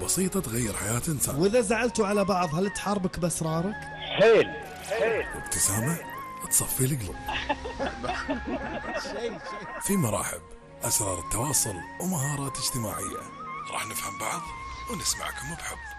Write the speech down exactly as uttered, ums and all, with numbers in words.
بسيطة تغير حياة إنسان. وإذا زعلتوا على بعض هل تحاربك بأسرارك؟ حيل حيل. وابتسامة تصفي القلب. في مراحب أسرار التواصل ومهارات اجتماعية، راح نفهم بعض ونسمعكم بحب.